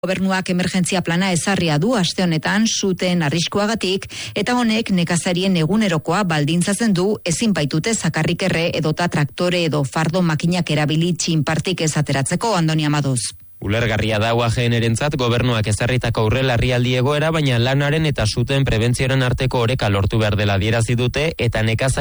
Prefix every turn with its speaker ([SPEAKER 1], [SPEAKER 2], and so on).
[SPEAKER 1] Gobernuak emergentzia plana ezarria du aste honetan suten arriskuagatik eta honek nekazarien egunerokoa baldintzatzen du ezin baitute zakarrik erre edota traktore edo fardo makinak erabili txinpartik ez ateratzeko. Andoni Amadoz.
[SPEAKER 2] Ulergarria da UAGnerentzat gobernuak ezarritako aurrelarrialdi egoera, baina lanaren eta suten prebentzioaren arteko oreka lortu behar dela adierazi dute eta nekazarien